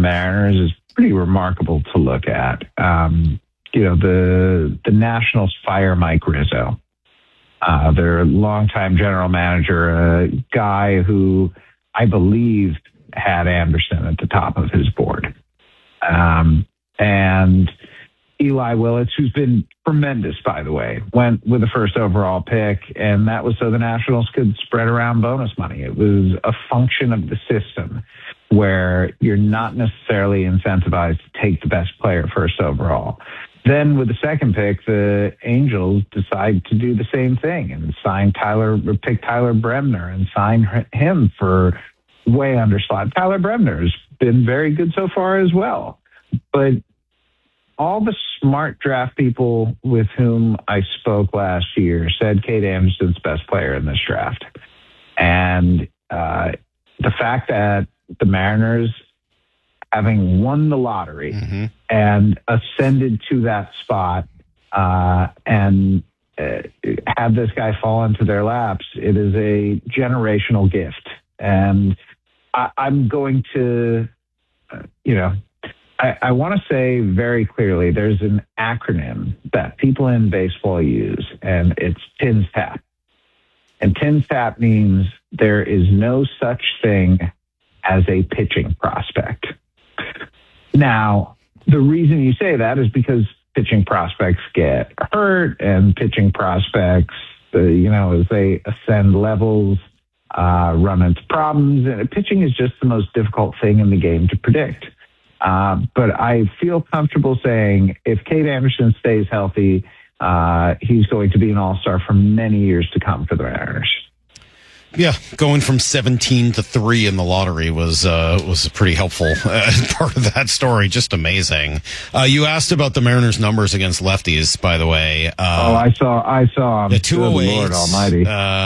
Mariners is pretty remarkable to look at. The Nationals fire Mike Rizzo, their longtime general manager, a guy who I believe had Anderson at the top of his board. And Eli Willits, who's been tremendous, by the way, went with the first overall pick, and that was so the Nationals could spread around bonus money. It was a function of the system where you're not necessarily incentivized to take the best player first overall. Then with the second pick, the Angels decide to do the same thing and pick Tyler Bremner and sign him for way under slot. Tyler Bremner's been very good so far as well. But all the smart draft people with whom I spoke last year said Cade Anderson's best player in this draft. And the fact that the Mariners, having won the lottery and ascended to that spot and have this guy fall into their laps, it is a generational gift. And I'm going to, I want to say very clearly, there's an acronym that people in baseball use, and it's TINS TAP. And TINS TAP means there is no such thing as a pitching prospect. Now, the reason you say that is because pitching prospects get hurt, and pitching prospects, as they ascend levels, run into problems. And pitching is just the most difficult thing in the game to predict. But I feel comfortable saying if Cade Anderson stays healthy, he's going to be an all-star for many years to come for the Mariners. Yeah, going from 17 to 3 in the lottery was a pretty helpful part of that story. Just amazing. You asked about the Mariners' numbers against lefties, by the way. I saw. The 208, Lord Almighty.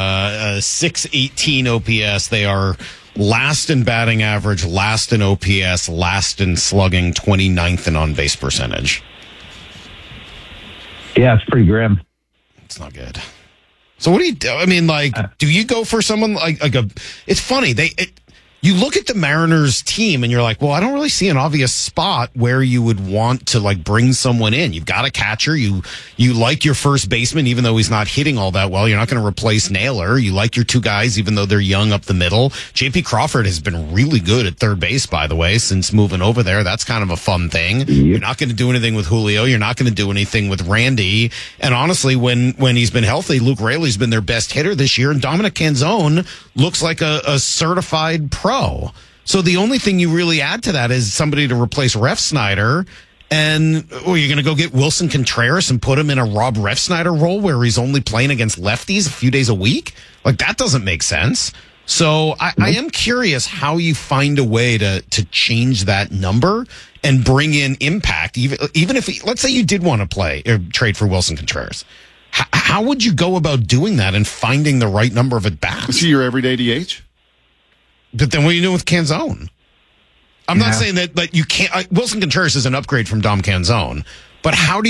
618 OPS. They are last in batting average, last in OPS, last in slugging, 29th in on-base percentage. Yeah, it's pretty grim. It's not good. So what do you do? I mean, do you go for someone like it's funny. You look at the Mariners team and you're like, well, I don't really see an obvious spot where you would want to bring someone in. You've got a catcher. You like your first baseman, even though he's not hitting all that well. You're not going to replace Naylor. You like your two guys, even though they're young up the middle. JP Crawford has been really good at third base, by the way, since moving over there. That's kind of a fun thing. Yep. You're not going to do anything with Julio. You're not going to do anything with Randy. And honestly, when he's been healthy, Luke Raley's been their best hitter this year, and Dominic Canzone looks like a certified pro. So the only thing you really add to that is somebody to replace Refsnyder. And you're going to go get Wilson Contreras and put him in a Rob Refsnyder role where he's only playing against lefties a few days a week? That doesn't make sense. So I am curious how you find a way to change that number and bring in impact. Even if, let's say you did want to play or trade for Wilson Contreras. How would you go about doing that and finding the right number of at-bats? Is he your everyday DH? But then what are you doing with Canzone? I'm not saying that you can't. Wilson Contreras is an upgrade from Dom Canzone, but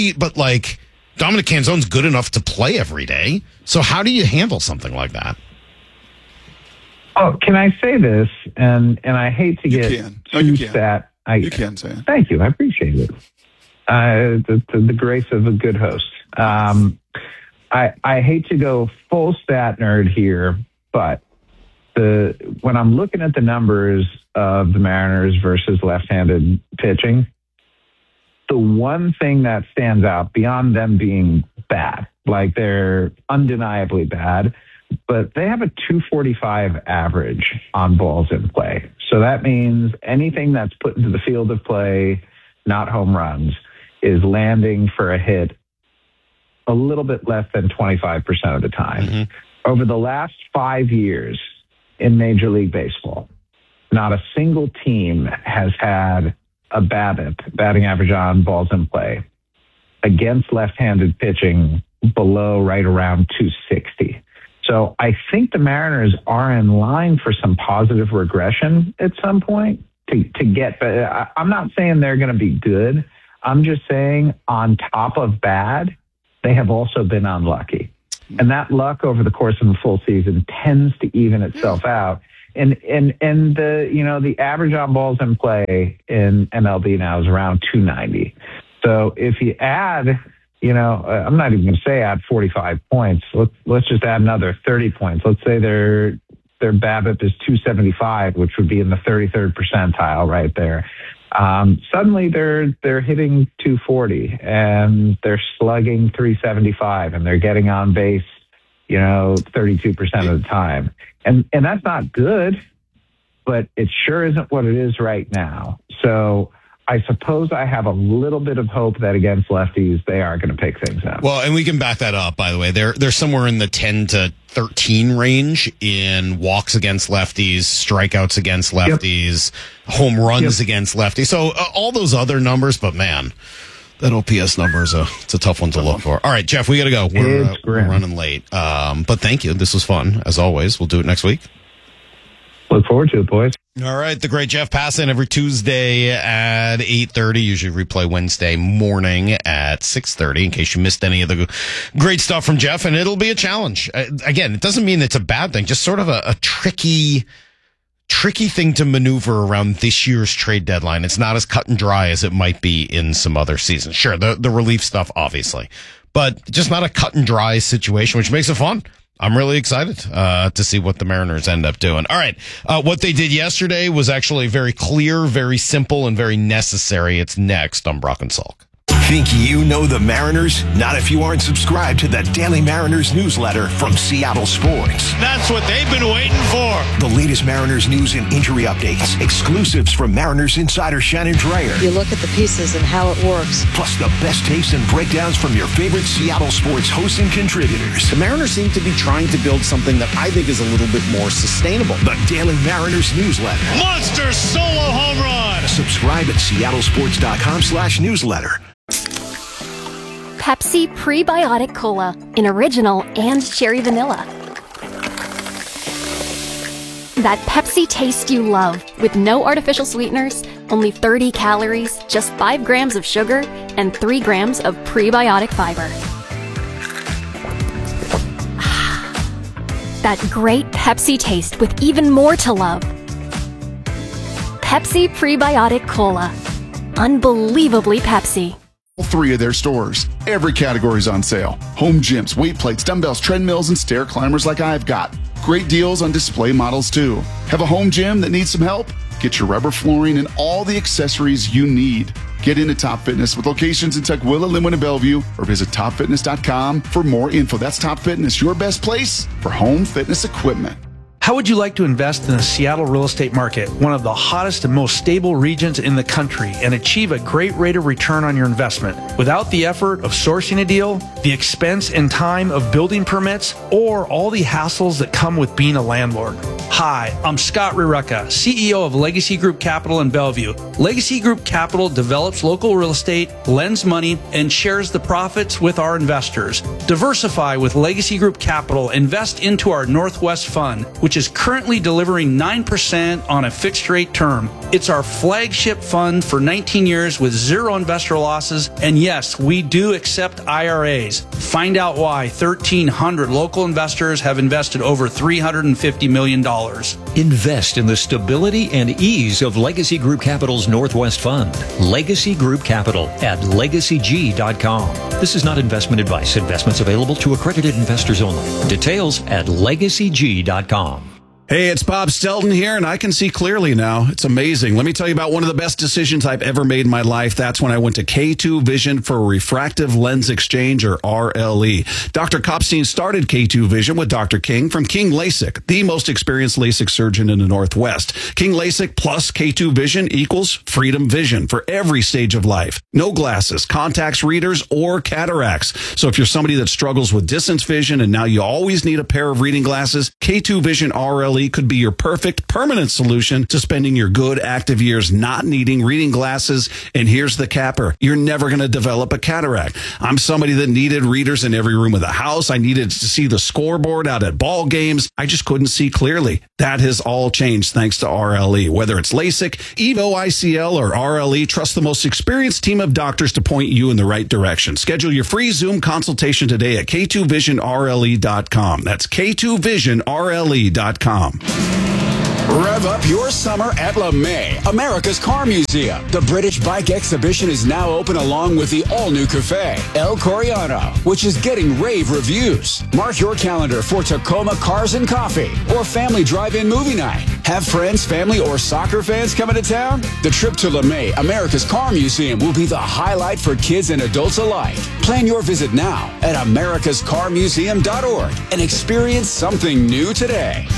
Dominic Canzone's good enough to play every day. So how do you handle something like that? Oh, can I say this? And I hate to get too stat. You can say it. Thank you. I appreciate it. The grace of a good host. I hate to go full stat nerd here, but when I'm looking at the numbers of the Mariners versus left-handed pitching, the one thing that stands out beyond them being bad, they're undeniably bad, but they have a 245 average on balls in play. So that means anything that's put into the field of play, not home runs, is landing for a hit a little bit less than 25% of the time. Mm-hmm. Over the last 5 years, in Major League Baseball, not a single team has had a batting average on balls in play against left-handed pitching below right around 260. So I think the Mariners are in line for some positive regression at some point to get. But I'm not saying they're going to be good. I'm just saying on top of bad, they have also been unlucky. And that luck over the course of a full season tends to even itself out. and the average on balls in play in MLB now is around 290. So if you add, I'm not even going to say add 45 points. Let's just add another 30 points. Let's say their BABIP is 275, which would be in the 33rd percentile right there. Suddenly they're hitting 240 and they're slugging 375 and they're getting on base, 32% of the time. And that's not good, but it sure isn't what it is right now. So I suppose I have a little bit of hope that against lefties, they are going to pick things up. Well, and we can back that up, by the way. They're somewhere in the 10 to 13 range in walks against lefties, strikeouts against lefties, home runs against lefties. So all those other numbers, but man, that OPS number it's a tough one to look for. All right, Jeff, we got to go. We're running late. But thank you. This was fun, as always. We'll do it next week. Look forward to it, boys. All right, the great Jeff Passan every Tuesday at 8:30. Usually replay Wednesday morning at 6:30 in case you missed any of the great stuff from Jeff. And it'll be a challenge. Again, it doesn't mean it's a bad thing, just sort of a tricky thing to maneuver around this year's trade deadline. It's not as cut and dry as it might be in some other seasons. Sure, the relief stuff, obviously, but just not a cut and dry situation, which makes it fun. I'm really excited to see what the Mariners end up doing. All right. What they did yesterday was actually very clear, very simple, and very necessary. It's next on Brock and Salk. Think you know the Mariners? Not if you aren't subscribed to the Daily Mariners newsletter from Seattle Sports. That's what they've been waiting for. The latest Mariners news and injury updates, exclusives from Mariners insider Shannon Drayer. You look at the pieces and how it works. Plus the best takes and breakdowns from your favorite Seattle Sports hosts and contributors. The Mariners seem to be trying to build something that I think is a little bit more sustainable. The Daily Mariners newsletter. Monster solo home run. Subscribe at seattlesports.com/newsletter. Pepsi Prebiotic Cola in original and cherry vanilla. That Pepsi taste you love with no artificial sweeteners, only 30 calories, just 5 grams of sugar, and 3 grams of prebiotic fiber. That great Pepsi taste with even more to love. Pepsi Prebiotic Cola. Unbelievably Pepsi. All 3 of their stores. Every category's on sale. Home gyms, weight plates, dumbbells, treadmills, and stair climbers like I've got. Great deals on display models too. Have a home gym that needs some help? Get your rubber flooring and all the accessories you need. Get into Top Fitness with locations in Tukwila, Linwood, and Bellevue, or visit topfitness.com for more info. That's Top Fitness, your best place for home fitness equipment. How would you like to invest in the Seattle real estate market, one of the hottest and most stable regions in the country, and achieve a great rate of return on your investment without the effort of sourcing a deal, the expense and time of building permits, or all the hassles that come with being a landlord? Hi, I'm Scott Rireka, CEO of Legacy Group Capital in Bellevue. Legacy Group Capital develops local real estate, lends money, and shares the profits with our investors. Diversify with Legacy Group Capital. Invest into our Northwest Fund, which is currently delivering 9% on a fixed rate term. It's our flagship fund for 19 years with 0 investor losses. And yes, we do accept IRAs. Find out why 1,300 local investors have invested over $350 million. Invest in the stability and ease of Legacy Group Capital's Northwest Fund. Legacy Group Capital at legacyg.com. This is not investment advice. Investments available to accredited investors only. Details at legacyg.com. Hey, it's Bob Stelton here, and I can see clearly now. It's amazing. Let me tell you about one of the best decisions I've ever made in my life. That's when I went to K2 Vision for Refractive Lens Exchange, or RLE. Dr. Kopstein started K2 Vision with Dr. King from King LASIK, the most experienced LASIK surgeon in the Northwest. King LASIK plus K2 Vision equals freedom vision for every stage of life. No glasses, contacts, readers, or cataracts. So if you're somebody that struggles with distance vision and now you always need a pair of reading glasses, K2 Vision RLE could be your perfect permanent solution to spending your good active years not needing reading glasses. And here's the capper. You're never going to develop a cataract. I'm somebody that needed readers in every room of the house. I needed to see the scoreboard out at ball games. I just couldn't see clearly. That has all changed thanks to RLE. Whether it's LASIK, EVO ICL, or RLE, trust the most experienced team of doctors to point you in the right direction. Schedule your free Zoom consultation today at K2VisionRLE.com. That's K2VisionRLE.com. Rev up your summer at LeMay, America's Car Museum. The British Bike Exhibition is now open along with the all-new cafe, El Coriano, which is getting rave reviews. Mark your calendar for Tacoma Cars and Coffee or family drive-in movie night. Have friends, family, or soccer fans coming to town? The trip to LeMay, America's Car Museum will be the highlight for kids and adults alike. Plan your visit now at americascarmuseum.org and experience something new today.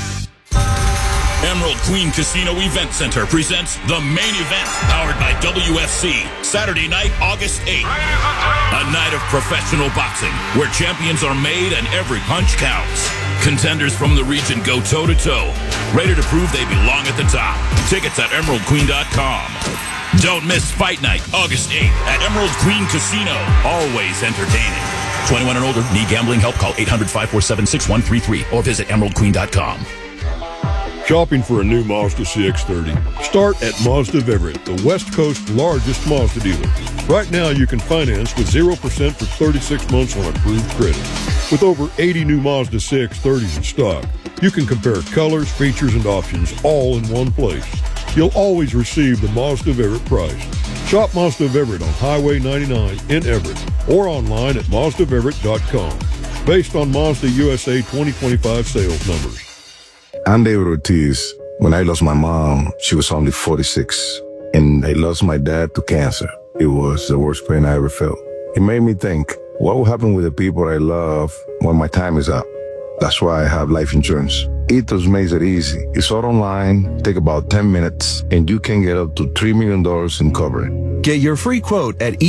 Emerald Queen Casino Event Center presents the main event, powered by WFC, Saturday night, August 8th. A night of professional boxing, where champions are made and every punch counts. Contenders from the region go toe-to-toe, ready to prove they belong at the top. Tickets at emeraldqueen.com. Don't miss Fight Night, August 8th at Emerald Queen Casino. Always entertaining. 21 and older, need gambling help? Call 800-547-6133 or visit emeraldqueen.com. Shopping for a new Mazda CX-30? Start at Mazda of Everett, the West Coast's largest Mazda dealer. Right now, you can finance with 0% for 36 months on approved credit. With over 80 new Mazda CX-30s in stock, you can compare colors, features, and options all in one place. You'll always receive the Mazda of Everett price. Shop Mazda of Everett on Highway 99 in Everett or online at MazdaofEverett.com. Based on Mazda USA 2025 sales numbers. I'm David Ortiz. When I lost my mom, she was only 46, and I lost my dad to cancer. It was the worst pain I ever felt. It made me think, what will happen with the people I love when my time is up? That's why I have life insurance. Ethos makes it easy. It's all online, take about 10 minutes, and you can get up to $3 million in coverage. Get your free quote at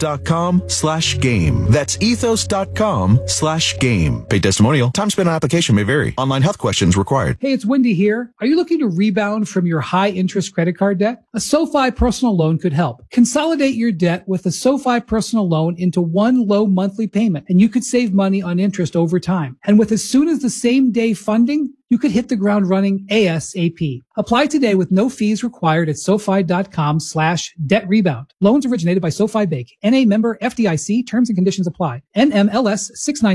ethos.com/game. That's ethos.com/game. Paid testimonial. Time spent on application may vary. Online health questions required. Hey, it's Wendy here. Are you looking to rebound from your high interest credit card debt? A SoFi personal loan could help. Consolidate your debt with a SoFi personal loan into one low monthly payment, and you could save money on interest over time. And with as soon as the same day funding, you could hit the ground running ASAP. Apply today with no fees required at SoFi.com/debt rebound. Loans originated by SoFi Bank. NA member FDIC. Terms and conditions apply. NMLS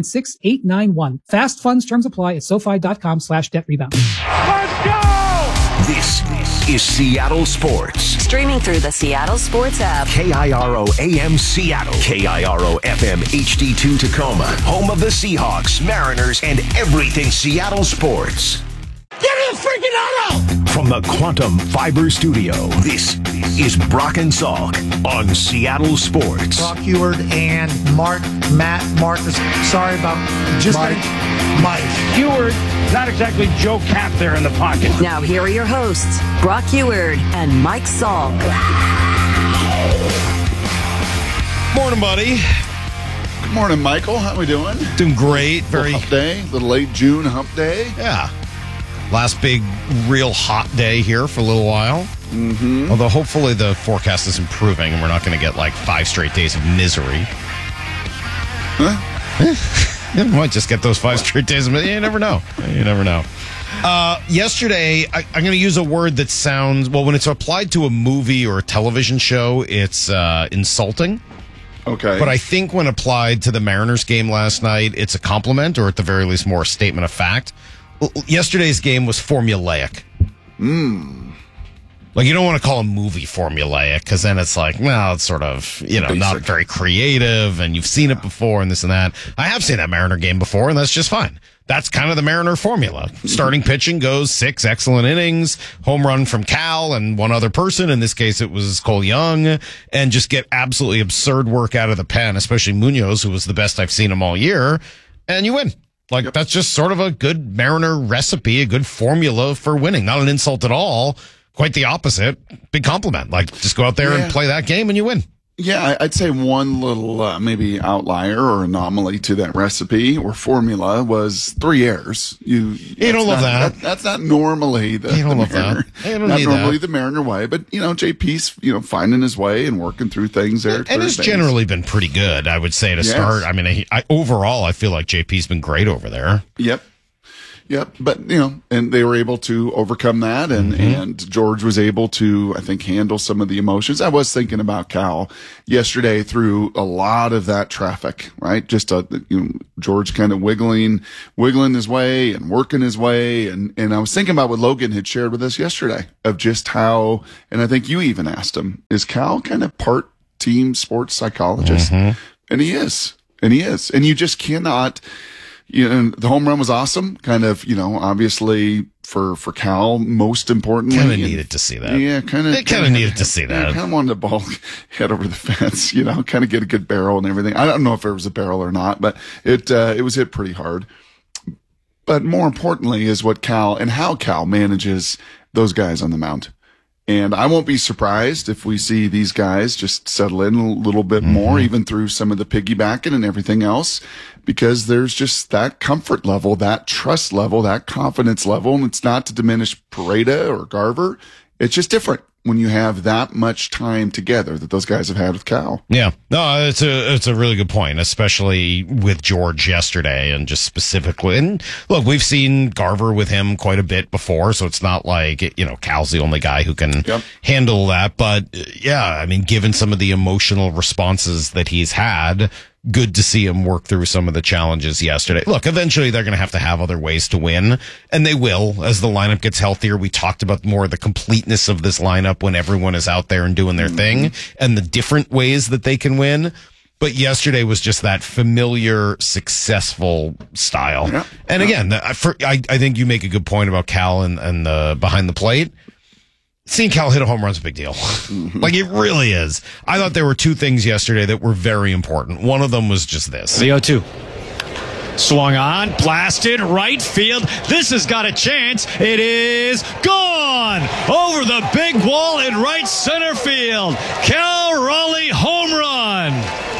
696891. Fast funds terms apply at SoFi.com/debt rebound. Let's go! This is Seattle Sports. Streaming through the Seattle Sports app. KIRO AM Seattle. KIRO FM HD2 Tacoma. Home of the Seahawks, Mariners, and everything Seattle sports. Give me a freaking auto! From the Quantum Fiber Studio, this is Brock and Salk on Seattle Sports. Brock Huard and Matt Marcus. Sorry about just Mike. Huard, not exactly Joe Cap there in the pocket. Now here are your hosts, Brock Huard and Mike Salk. Morning, buddy. Good morning, Michael. How we doing? Doing great. Very hump day. Little late June hump day. Yeah. Last big real hot day here for a little while. Mm-hmm. Although hopefully the forecast is improving and we're not going to get like 5 straight days of misery. Huh? We might just get those 5 straight days of misery. You never know. You never know. Yesterday, I'm going to use a word that sounds, well, when it's applied to a movie or a television show, it's insulting. Okay. But I think when applied to the Mariners game last night, it's a compliment, or at the very least more a statement of fact. Yesterday's game was formulaic. Like, you don't want to call a movie formulaic, because then it's like, well, it's sort of, not very creative, and you've seen it before, and this and that. I have seen that Mariner game before, and that's just fine. That's kind of the Mariner formula. Starting pitching goes 6 excellent innings, home run from Cal and one other person. In this case, it was Cole Young, and just get absolutely absurd work out of the pen, especially Munoz, who was the best I've seen him all year, and you win. Like, that's just sort of a good Mariner recipe, a good formula for winning. Not an insult at all. Quite the opposite. Big compliment. Like, just go out there and play that game and you win. Yeah, I'd say one little maybe outlier or anomaly to that recipe or formula was 3 errors. You don't love that. That's not normally the Mariner. Not normally the Mariner way, but JP's finding his way and working through things there. And it's generally been pretty good, I would say, to start. I mean, overall, I feel like JP's been great over there. Yep. Yep. But, and they were able to overcome that, and George was able to, I think, handle some of the emotions. I was thinking about Cal yesterday through a lot of that traffic, right? Just, George kind of wiggling his way and working his way. And I was thinking about what Logan had shared with us yesterday of just how, and I think you even asked him, is Cal kind of part team sports psychologist? And he is. And you just cannot, the home run was awesome. Kind of, obviously for Cal, most importantly. Kind of needed to see that. Yeah, kind of. They kind of needed to see that. Kind of wanted the ball head over the fence, kind of get a good barrel and everything. I don't know if it was a barrel or not, but it was hit pretty hard. But more importantly is what Cal and how Cal manages those guys on the mound. And I won't be surprised if we see these guys just settle in a little bit more, even through some of the piggybacking and everything else, because there's just that comfort level, that trust level, that confidence level. And it's not to diminish Pareda or Garver. It's just different when you have that much time together that those guys have had with Cal. Yeah. No, it's a really good point, especially with George yesterday and just specifically. And look, we've seen Garver with him quite a bit before, so it's not like, Cal's the only guy who can handle that. But yeah, I mean, given some of the emotional responses that he's had, good to see him work through some of the challenges yesterday. Look, eventually they're going to have other ways to win, and they will as the lineup gets healthier. We talked about more of the completeness of this lineup when everyone is out there and doing their thing and the different ways that they can win. But yesterday was just that familiar, successful style. Yeah. And again, I think you make a good point about Cal and the behind the plate. Seeing Cal hit a home run is a big deal. Like, it really is. I thought there were two things yesterday that were very important. One of them was just this. The 0-2. Swung on, blasted, right field. This has got a chance. It is gone! Over the big wall in right center field. Cal Raleigh home run.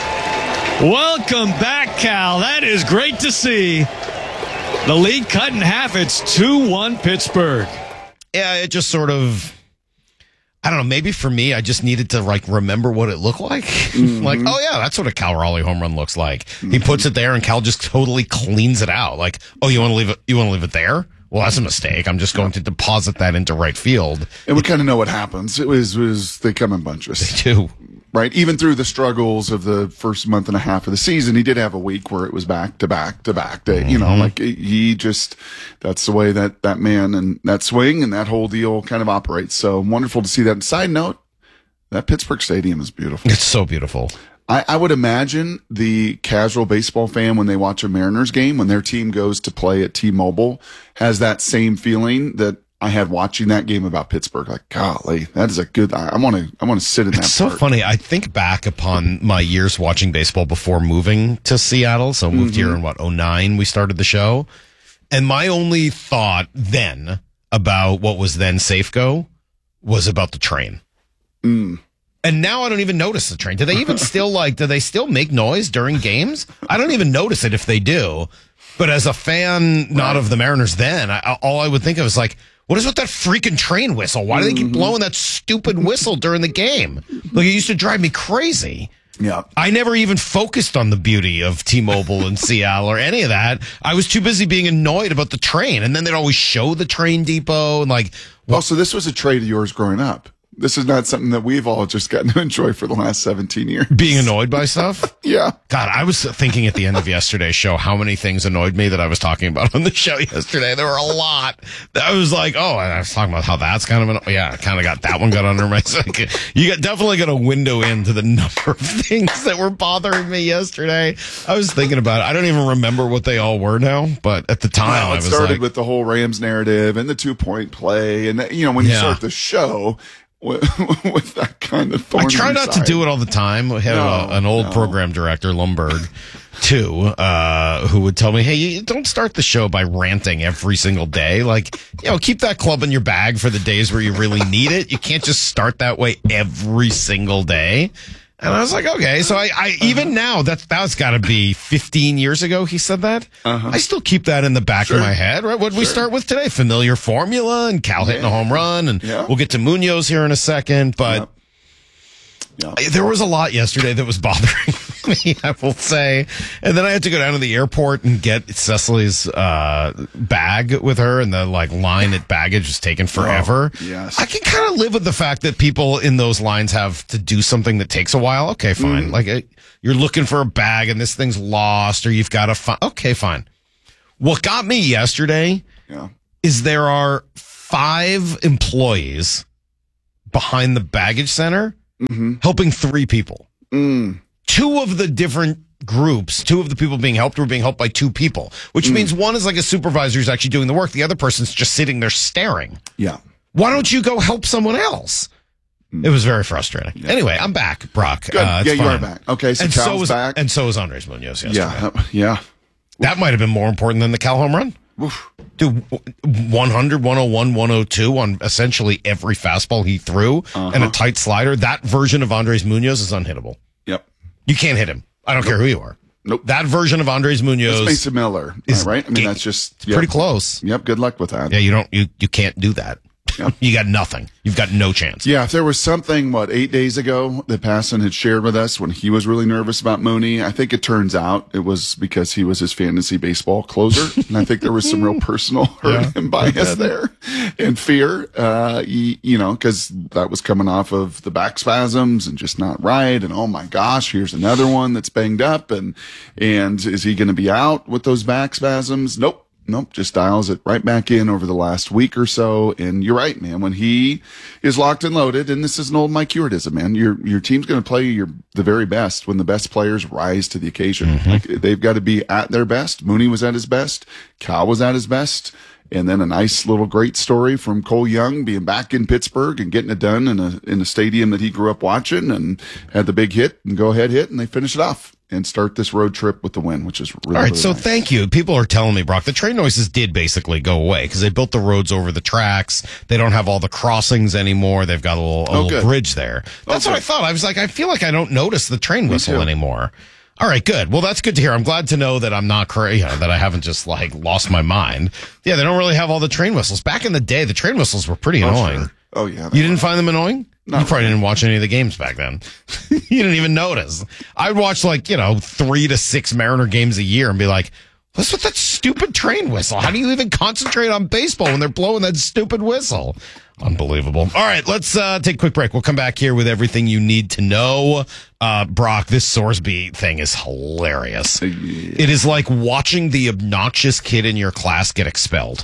Welcome back, Cal. That is great to see. The lead cut in half. It's 2-1 Pittsburgh. Yeah, it just sort of... I don't know, maybe for me, I just needed to remember what it looked like. Like, oh yeah, that's what a Cal Raleigh home run looks like. He puts it there and Cal just totally cleans it out. Like, oh, you want to leave it there? Well, that's a mistake. I'm just going to deposit that into right field. And we kind of know what happens. It was they come in bunches. They do. Right? Even through the struggles of the first month and a half of the season, he did have a week where it was back to back to back. He just, that's the way that man and that swing and that whole deal kind of operates. So wonderful to see that. And side note, that Pittsburgh Stadium is beautiful. It's so beautiful. I would imagine the casual baseball fan, when they watch a Mariners game, when their team goes to play at T-Mobile, has that same feeling that I had watching that game about Pittsburgh. Like, golly, that is a good. I want to sit in that. It's so funny. I think back upon my years watching baseball before moving to Seattle. So I moved here in 2009. We started the show, and my only thought then about what was then Safeco was about the train. And now I don't even notice the train. Do they even still do they still make noise during games? I don't even notice it if they do. But as a fan, not of the Mariners then, all I would think of is like, what is with that freaking train whistle? Why do they keep blowing that stupid whistle during the game? Like, it used to drive me crazy. Yeah. I never even focused on the beauty of T-Mobile in Seattle or any of that. I was too busy being annoyed about the train. And then they'd always show the train depot and like. Well, so this was a trait of yours growing up. This is not something that we've all just gotten to enjoy for the last 17 years. Being annoyed by stuff? Yeah. God, I was thinking at the end of yesterday's show how many things annoyed me that I was talking about on the show yesterday. There were a lot. I was like, oh, and I was talking about how that's kind of I kind of got that one got under my skin. You definitely got a window into the number of things that were bothering me yesterday. I was thinking about it. I don't even remember what they all were now, but at the time, I was like. It started with the whole Rams narrative and the 2-point play. And, when you start the show, with that kind of thorn. I try not to do it all the time. We had an old program director, Lumberg, too, who would tell me, hey, you don't start the show by ranting every single day. Like, keep that club in your bag for the days where you really need it. You can't just start that way every single day. And I was like, okay. So I even now, that's got to be 15 years ago he said that. I still keep that in the back of my head, right? What did we start with today? Familiar formula and Cal hitting a home run. And we'll get to Munoz here in a second. But there was a lot yesterday that was bothering me. me, I will say. And then I had to go down to the airport and get Cecily's bag with her, and the line at baggage is taking forever. Oh, yes. I can kind of live with the fact that people in those lines have to do something that takes a while. Okay, fine. You're looking for a bag and this thing's lost, or you've got to find. Okay, fine. What got me yesterday is there are 5 employees behind the baggage center helping 3 people. 2 of the different groups, 2 of the people being helped were being helped by 2 people, which means one is like a supervisor who's actually doing the work. The other person's just sitting there staring. Yeah. Why don't you go help someone else? It was very frustrating. Yeah. Anyway, I'm back, Brock. Good. Yeah, you are back. Okay, so Cal's back. And so is Andres Munoz yesterday. Yeah. That might have been more important than the Cal home run. Oof. Dude, 100, 101, 102 on essentially every fastball he threw and a tight slider. That version of Andres Munoz is unhittable. Yep. You can't hit him. I don't care who you are. Nope. That version of Andres Munoz. That's Mason Miller, right? I mean, that's just pretty close. Yep. Good luck with that. Yeah, you can't do that. Yep. You got nothing. You've got no chance. Yeah, if there was something, 8 days ago that Passan had shared with us when he was really nervous about Mooney, I think it turns out it was because he was his fantasy baseball closer. And I think there was some real personal hurt and bias there and fear, because that was coming off of the back spasms and just not right. And oh my gosh, here's another one that's banged up. And is he going to be out with those back spasms? Nope, just dials it right back in over the last week or so. And you're right, man. When he is locked and loaded, and this is an old Mike Hewitism, man, your team's going to play the very best when the best players rise to the occasion. They've got to be at their best. Mooney was at his best. Cal was at his best. And then a nice little great story from Cole Young being back in Pittsburgh and getting it done in a stadium that he grew up watching, and had the big hit and go ahead hit, and they finish it off and start this road trip with the win, which is really, all right. Really so nice. Thank you. People are telling me, Brock, the train noises did basically go away because they built the roads over the tracks. They don't have all the crossings anymore. They've got a little bridge there. That's what I thought. I was like, I feel like I don't notice the train whistle anymore. All right, good. Well, that's good to hear. I'm glad to know that I'm not crazy, that I haven't just lost my mind. Yeah, they don't really have all the train whistles. Back in the day, the train whistles were pretty annoying. Sure. Oh, yeah. You didn't find them annoying? You probably didn't watch any of the games back then. You didn't even notice. I'd watch 3 to 6 Mariner games a year and be like, what's with that stupid train whistle? How do you even concentrate on baseball when they're blowing that stupid whistle? Unbelievable. All right, let's take a quick break. We'll come back here with everything you need to know. Brock, this Sorsby thing is hilarious. It is like watching the obnoxious kid in your class get expelled.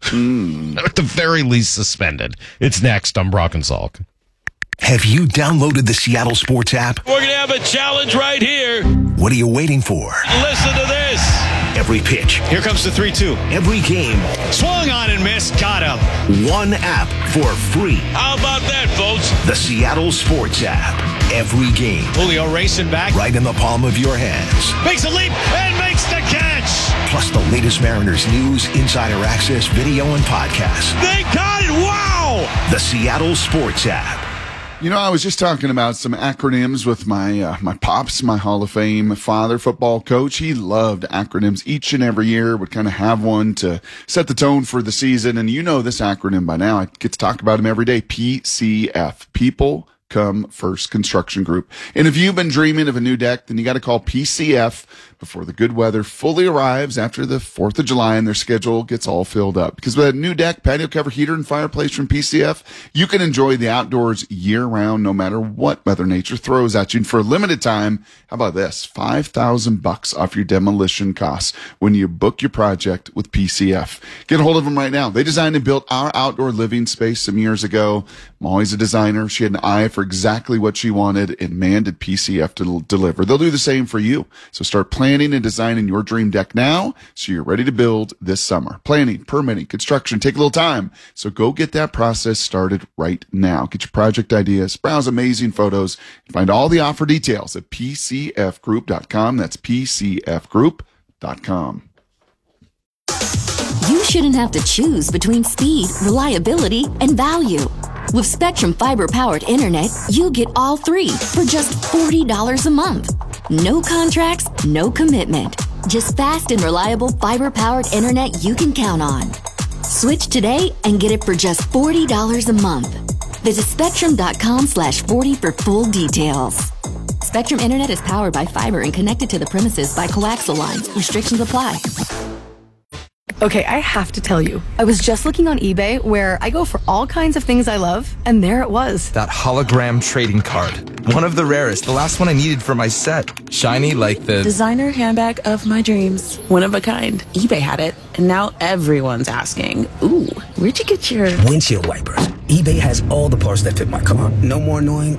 At the very least suspended. It's next on Brock and Salk. Have you downloaded the Seattle Sports app? We're going to have a challenge right here. What are you waiting for? Listen to this. Every pitch. Here comes the 3-2. Every game. Swung on and missed. Got him. One app for free. How about that, folks? The Seattle Sports app. Every game. Julio racing back. Right in the palm of your hands. Makes a leap and makes the catch. Plus the latest Mariners news, insider access, video, and podcasts. They got it. Wow. The Seattle Sports app. I was just talking about some acronyms with my pops, my Hall of Fame father, football coach. He loved acronyms each and every year, would kind of have one to set the tone for the season. And this acronym by now. I get to talk about him every day. PCF. People Come First Construction Group. And if you've been dreaming of a new deck, then you got to call PCF before the good weather fully arrives after the 4th of July and their schedule gets all filled up. Because with a new deck, patio cover, heater, and fireplace from PCF, you can enjoy the outdoors year-round no matter what Mother Nature throws at you. And for a limited time, how about this? $5,000 off your demolition costs when you book your project with PCF. Get a hold of them right now. They designed and built our outdoor living space some years ago. Molly's a designer. She had an eye for exactly what she wanted, and man, did PCF to deliver. They'll do the same for you. So start planning and designing your dream deck now so you're ready to build this summer. Planning, permitting, construction take a little time. So go get that process started right now. Get your project ideas, browse amazing photos, and find all the offer details at PCFgroup.com. That's PCFgroup.com. You shouldn't have to choose between speed, reliability, and value. With Spectrum Fiber-powered internet, you get all 3 for just $40 a month. No contracts, no commitment. Just fast and reliable fiber-powered internet you can count on. Switch today and get it for just $40 a month. Visit Spectrum.com/40 for full details. Spectrum Internet is powered by fiber and connected to the premises by coaxial lines. Restrictions apply. Okay, I have to tell you, I was just looking on eBay where I go for all kinds of things I love, and there it was. That hologram trading card. One of the rarest, the last one I needed for my set. Shiny like the designer handbag of my dreams. One of a kind. eBay had it, and now everyone's asking, ooh, where'd you get your windshield wipers? eBay has all the parts that fit my car. No more annoying.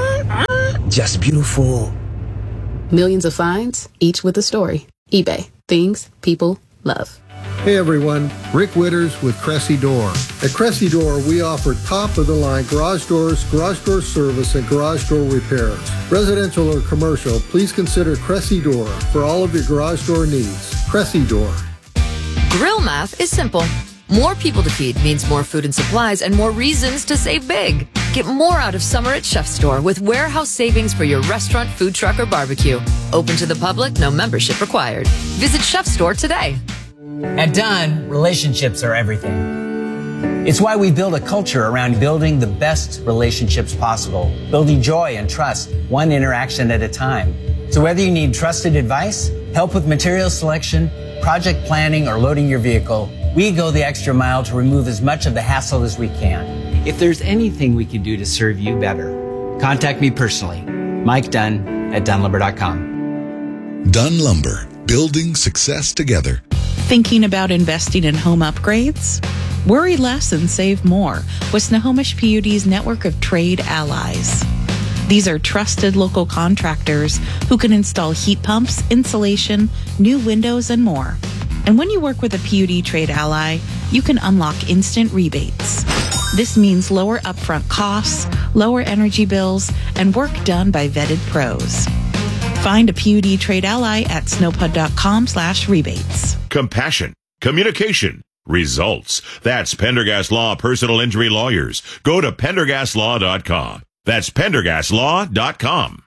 Just beautiful. Millions of finds, each with a story. eBay. Things people love. Hey everyone, Rick Witters with Cressy Door. At Cressy Door, we offer top-of-the-line garage doors, garage door service, and garage door repairs. Residential or commercial, please consider Cressy Door for all of your garage door needs. Cressy Door. Grill math is simple. More people to feed means more food and supplies and more reasons to save big. Get more out of summer at Chef Store with warehouse savings for your restaurant, food truck, or barbecue. Open to the public, no membership required. Visit Chef Store today. At Dunn, relationships are everything. It's why we build a culture around building the best relationships possible, building joy and trust, one interaction at a time. So whether you need trusted advice, help with material selection, project planning, or loading your vehicle, we go the extra mile to remove as much of the hassle as we can. If there's anything we can do to serve you better, contact me personally, Mike Dunn at dunlumber.com. Dunn Lumber, building success together. Thinking about investing in home upgrades? Worry less and save more with Snohomish PUD's network of trade allies. These are trusted local contractors who can install heat pumps, insulation, new windows, and more. And when you work with a PUD trade ally, you can unlock instant rebates. This means lower upfront costs, lower energy bills, and work done by vetted pros. Find a PUD trade ally at snowpud.com/rebates. Compassion, communication, results. That's Pendergast Law Personal Injury Lawyers. Go to pendergastlaw.com. That's pendergastlaw.com.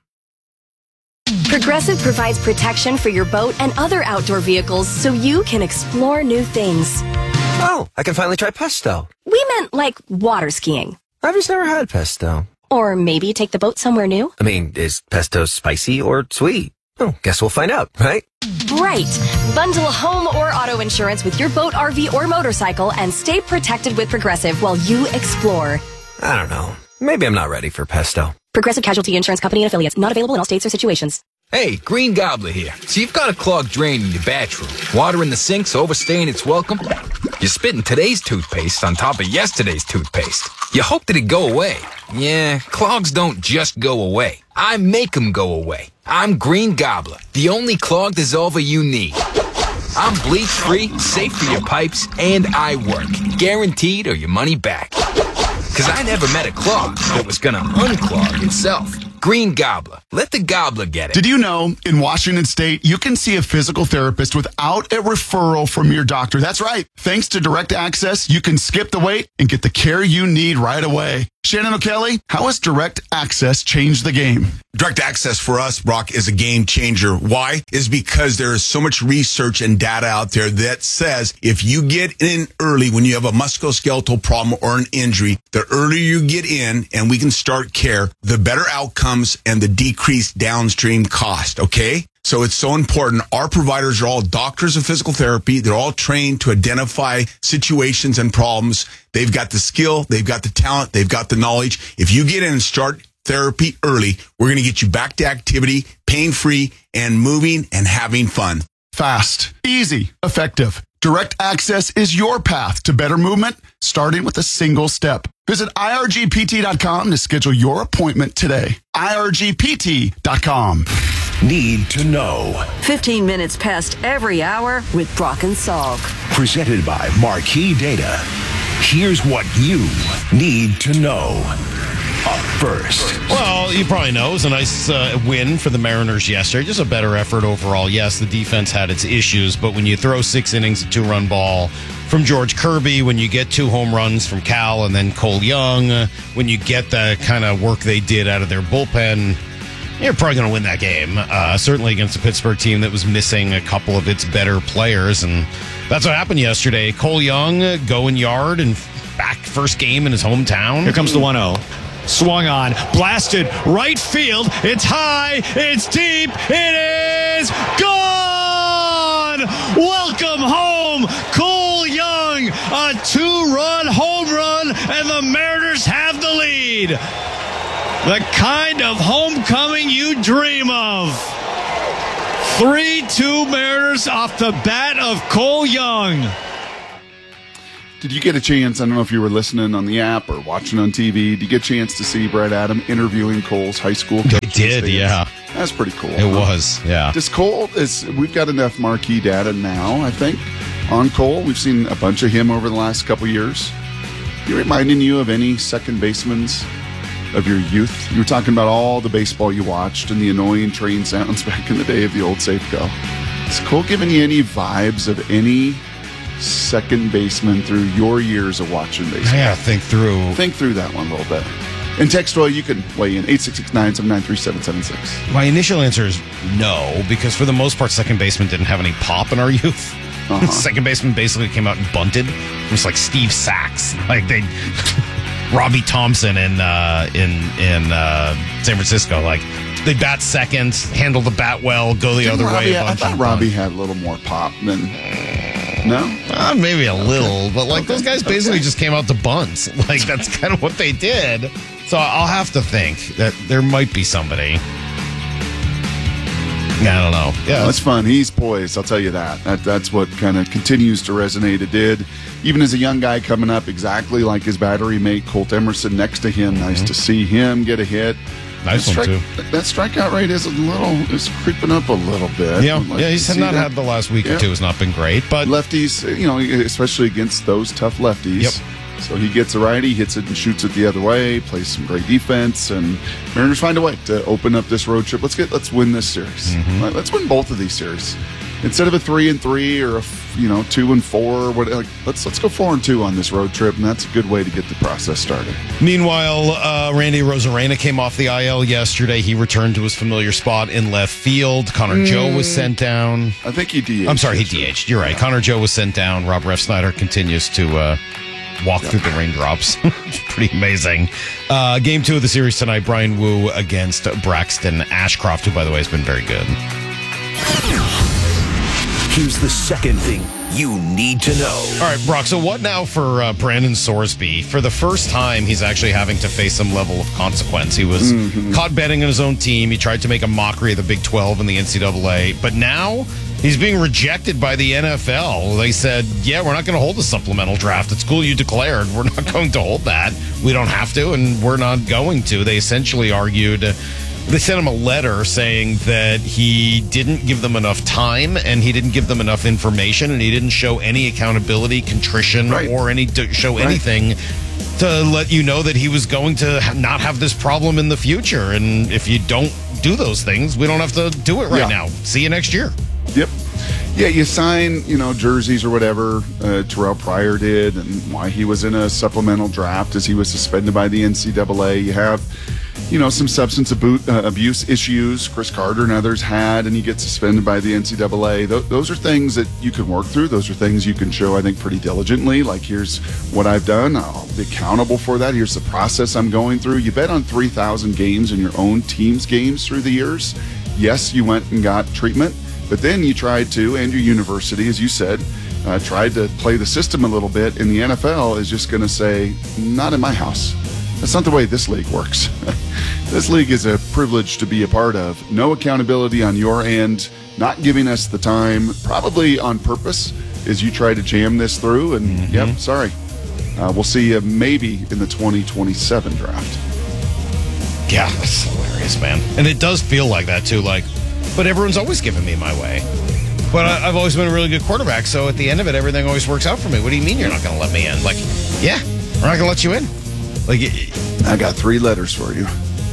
Progressive provides protection for your boat and other outdoor vehicles so you can explore new things. Oh, I can finally try pesto. We meant like water skiing. I've just never had pesto. Or maybe take the boat somewhere new. I mean, is pesto spicy or sweet? Oh, guess we'll find out, right? Right. Bundle home or auto insurance with your boat, RV, or motorcycle and stay protected with Progressive while you explore. I don't know. Maybe I'm not ready for pesto. Progressive Casualty Insurance Company and Affiliates. Not available in all states or situations. Hey, Green Gobbler here. So you've got a clogged drain in your bathroom. Water in the sink's overstaying its welcome. You're spitting today's toothpaste on top of yesterday's toothpaste. You hope that it go away. Yeah, clogs don't just go away. I make them go away. I'm Green Gobbler, the only clog dissolver you need. I'm bleach-free, safe for your pipes, and I work. Guaranteed or your money back. Because I never met a clog that was going to unclog itself. Green Gobbler. Let the gobbler get it. Did you know in Washington State, you can see a physical therapist without a referral from your doctor? That's right. Thanks to Direct Access, you can skip the wait and get the care you need right away. Shannon O'Kelly, how has Direct Access changed the game? Direct Access for us, Brock, is a game changer. Why? Is because there is so much research and data out there that says if you get in early when you have a musculoskeletal problem or an injury, the earlier you get in and we can start care, the better outcomes and the decreased downstream cost, okay? So it's so important. Our providers are all doctors of physical therapy. They're all trained to identify situations and problems. They've got the skill, they've got the talent, they've got the knowledge. If you get in and start therapy early, we're going to get you back to activity, pain-free, and moving and having fun. Fast, easy, effective. Direct Access is your path to better movement, starting with a single step. Visit irgpt.com to schedule your appointment today. irgpt.com. Need to know. 15 minutes past every hour with Brock and Salk. Presented by Marquee Data. Here's what you need to know. Up first. Well, you probably know it was a nice win for the Mariners yesterday. Just a better effort overall. Yes, the defense had its issues, but when you throw 6 innings of 2-run ball from George Kirby, when you get 2 home runs from Cal and then Cole Young, when you get the kind of work they did out of their bullpen, you're probably going to win that game. Certainly against a Pittsburgh team that was missing a couple of its better players, and that's what happened yesterday. Cole Young going yard and back first game in his hometown. Here comes the 1-0. Swung on, blasted right field. It's high, it's deep, it is gone! Welcome home, Cole Young. A 2-run home run, and the Mariners have the lead. The kind of homecoming you dream of. 3-2 Mariners off the bat of Cole Young. Did you get a chance, I don't know if you were listening on the app or watching on TV, did you get a chance to see Brett Adam interviewing Cole's high school coach? I did, yeah. That's pretty cool. It was, yeah. Does Cole, we've got enough marquee data now, I think, on Cole. We've seen a bunch of him over the last couple years. He reminding you of any second basemen of your youth? You were talking about all the baseball you watched and the annoying train sounds back in the day of the old Safeco. Is Cole giving you any vibes of any second baseman through your years of watching baseball? Yeah, think through that one a little bit. And text Roy, you can weigh in 866-979-3776. My initial answer is no, because for the most part, second baseman didn't have any pop in our youth. Second baseman basically came out and bunted. It was like Steve Sachs, like they Robbie Thompson in San Francisco, like they bat second, handle the bat well, go the other way. I thought Robbie had a little more pop than. No? Maybe a little, but like those guys basically just came out to bunt. Like that's kind of what they did. So I'll have to think that there might be somebody. I don't know. Yeah, that's fun. He's poised, I'll tell you that. That's what kind of continues to resonate. It did. Even as a young guy coming up, exactly like his battery mate, Colt Emerson, next to him. Nice to see him get a hit. Nice one, too. That strikeout rate is creeping up a little bit. Yeah, he's not had the last week or two has not been great. But lefties, especially against those tough lefties. Yep. So he gets a righty, hits it and shoots it the other way, plays some great defense, and Mariners find a way to open up this road trip. Let's win this series. Let's win both of these series. Instead of a 3-3 or a 2-4, let's go 4-2 on this road trip, and that's a good way to get the process started. Meanwhile, Randy Rosarena came off the IL yesterday. He returned to his familiar spot in left field. Connor Joe was sent down. I think he DH'd. I'm sorry, he DH'd. You're right. Connor Joe was sent down. Rob Refsnyder continues to walk through the raindrops. Pretty amazing. Game 2 of the series tonight, Brian Wu against Braxton Ashcroft, who, by the way, has been very good. Here's the second thing you need to know. All right, Brock, so what now for Brandon Sorsby? For the first time, he's actually having to face some level of consequence. He was caught betting on his own team. He tried to make a mockery of the Big 12 and the NCAA. But now he's being rejected by the NFL. They said, yeah, we're not going to hold the supplemental draft. It's cool you declared. We're not going to hold that. We don't have to, and we're not going to. They essentially argued... They sent him a letter saying that he didn't give them enough time and he didn't give them enough information and he didn't show any accountability, contrition, or anything to let you know that he was going to not have this problem in the future. And if you don't do those things, we don't have to do it right now. See you next year. Yep. Yeah, you sign, jerseys or whatever Terrell Pryor did, and why he was in a supplemental draft as he was suspended by the NCAA. You have... some substance abuse issues Chris Carter and others had, and you get suspended by the NCAA. Those are things that you can work through. Those are things you can show, I think, pretty diligently. Like, here's what I've done. I'll be accountable for that. Here's the process I'm going through. You bet on 3,000 games in your own team's games through the years. Yes, you went and got treatment, but then you tried to, and your university, as you said, tried to play the system a little bit, and the NFL is just going to say, not in my house. That's not the way this league works. This league is a privilege to be a part of. No accountability on your end, not giving us the time, probably on purpose, as you try to jam this through. And, sorry. We'll see you maybe in the 2027 draft. Yeah, that's hilarious, man. And it does feel like that, too. But everyone's always given me my way. But I've always been a really good quarterback, so at the end of it, everything always works out for me. What do you mean you're not going to let me in? Yeah, we're not going to let you in. I got 3 letters for you.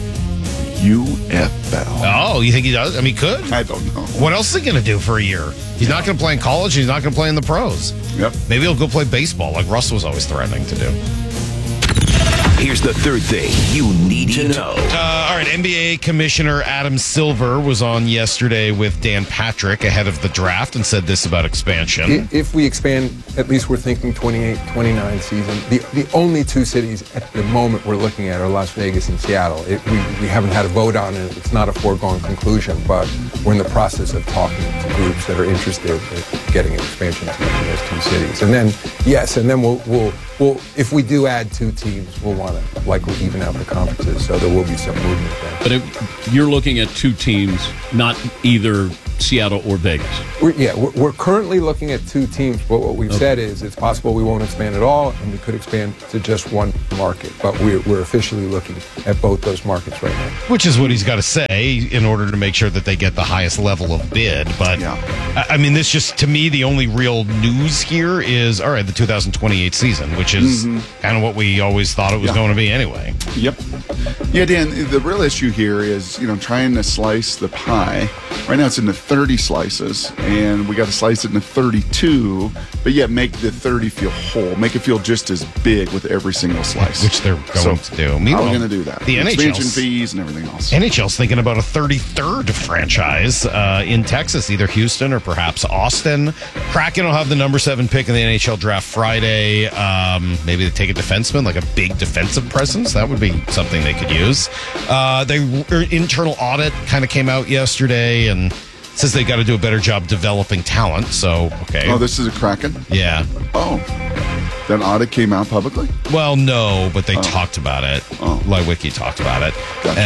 UFL. Oh, you think he does? I mean, he could. I don't know. What else is he going to do for a year? He's not going to play in college. He's not going to play in the pros. Yep. Maybe he'll go play baseball like Russ was always threatening to do. Here's the third thing you need to know. All right, NBA Commissioner Adam Silver was on yesterday with Dan Patrick ahead of the draft and said this about expansion. If we expand, at least we're thinking 28, 29 season. The only two cities at the moment we're looking at are Las Vegas and Seattle. We haven't had a vote on it. It's not a foregone conclusion, but we're in the process of talking to groups that are interested in getting an expansion team in those two cities. And then, yes, and then we'll if we do add two teams, we'll want to likely even out the conferences, so there will be some movement there. But if you're looking at two teams, not either Seattle or Vegas. We're currently looking at two teams, but what we've said is it's possible we won't expand at all, and we could expand to just one market. But we're officially looking at both those markets right now. Which is what he's got to say in order to make sure that they get the highest level of bid. But, I mean, this just, to me, the only real news here is, all right, the 2028 season, which is kind of what we always thought it was going to be anyway. Yep. Yeah, Dan, the real issue here is, trying to slice the pie. Right now it's into 30 slices, and we got to slice it into 32, but yet make the 30 feel whole, make it feel just as big with every single slice. Which they're going to do. Meanwhile, how are we going to do that? The expansion fees and everything else. NHL's thinking about a 33rd franchise in Texas, either Houston or perhaps Austin. Kraken will have the number 7 pick in the NHL draft Friday. Maybe they take a defenseman, like a big defensive presence. That would be something they could use. Their internal audit kind of came out yesterday and says they got to do a better job developing talent. So, okay. Oh, this is a Kraken? Yeah. Oh. That audit came out publicly? Well, no, but they talked about it. Lewicki talked about it. Gotcha.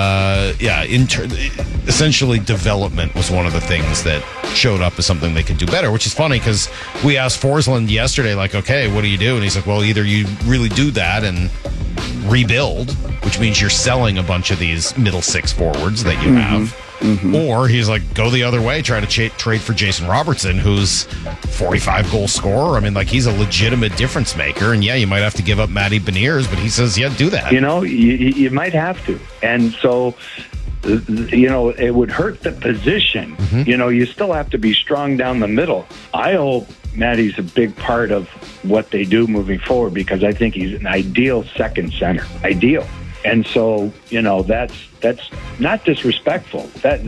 And, essentially development was one of the things that showed up as something they could do better, which is funny because we asked Forsland yesterday, like, okay, what do you do? And he's like, well, either you really do that and rebuild, which means you're selling a bunch of these middle six forwards that you have. Or he's like, go the other way, try to trade for Jason Robertson, who's 45-goal scorer. I mean, like, he's a legitimate difference maker. And, yeah, you might have to give up Matty Beniers, but he says, yeah, do that. You might have to. And so, it would hurt the position. You still have to be strong down the middle. I hope Matty's a big part of what they do moving forward because I think he's an ideal second center. Ideal. And so, that's not disrespectful. That's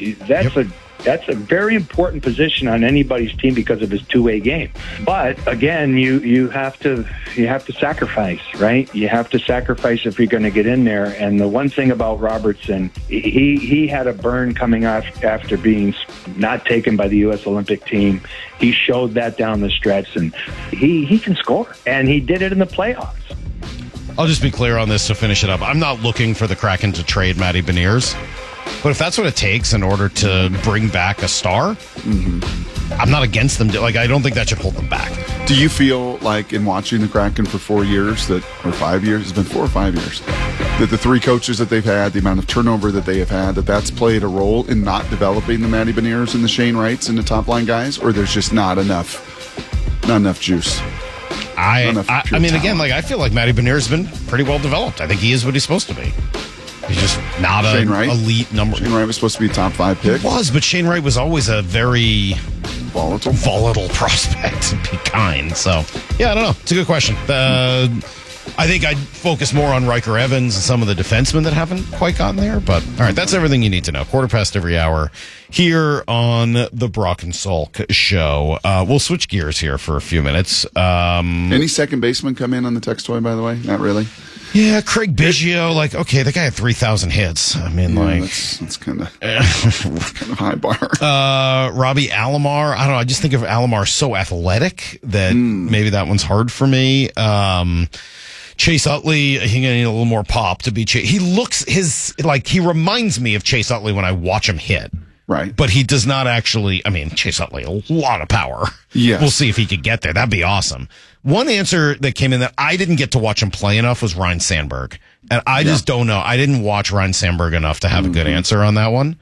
a very important position on anybody's team because of his two-way game. But again, you have to sacrifice, right? You have to sacrifice if you're going to get in there. And the one thing about Robertson, he had a burn coming off after being not taken by the U.S. Olympic team. He showed that down the stretch, and he can score, and he did it in the playoffs. I'll just be clear on this to finish it up. I'm not looking for the Kraken to trade Matty Beniers, but if that's what it takes in order to bring back a star, I'm not against them. I don't think that should hold them back. Do you feel like in watching the Kraken for 4 years, or 5 years, it's been 4 or 5 years, that the three coaches that they've had, the amount of turnover that they have had, that's played a role in not developing the Matty Beniers and the Shane Wrights and the top line guys, or there's just not enough juice? I mean, again, I feel like Matty Beniers has been pretty well developed. I think he is what he's supposed to be. He's just not an elite number. Shane Wright was supposed to be a top 5 pick. He was, but Shane Wright was always a very volatile prospect, to be kind. So, yeah, I don't know. It's a good question. I think I'd focus more on Riker Evans and some of the defensemen that haven't quite gotten there. But, all right, that's everything you need to know. 1:15 every hour here on the Brock and Salk show. We'll switch gears here for a few minutes. Any second baseman come in on the text toy, by the way? Not really. Yeah, Craig Biggio, okay, the guy had 3,000 hits. I mean, that's kind of high bar. Robbie Alomar, I don't know, I just think of Alomar so athletic that maybe that one's hard for me. Chase Utley, he need a little more pop to be Chase. He looks he reminds me of Chase Utley when I watch him hit. Right. But he does not actually, Chase Utley, a lot of power. Yes. We'll see if he could get there. That'd be awesome. One answer that came in that I didn't get to watch him play enough was Ryan Sandberg. And I just don't know. I didn't watch Ryan Sandberg enough to have a good answer on that one.